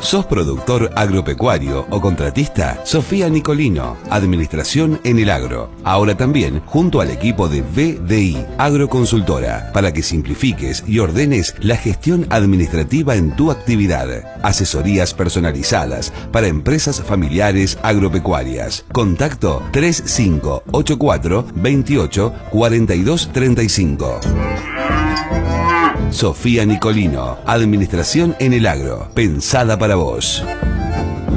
¿Sos productor agropecuario o contratista? Sofía Nicolino, Administración en el Agro. Ahora también junto al equipo de VDI Agroconsultora, para que simplifiques y ordenes la gestión administrativa en tu actividad. Asesorías personalizadas para empresas familiares agropecuarias. Contacto 3584 28 42 35. Sofía Nicolino, Administración en el Agro, pensada para vos.